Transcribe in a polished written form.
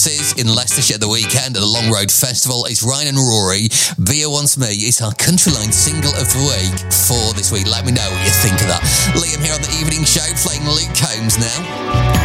performances in Leicestershire at the weekend at the Long Road Festival. It's Ryan and Rory. Via Wants Me is our Countryline single of the week for this week. Let me know what you think of that. Liam here on the evening show playing Luke Combs now.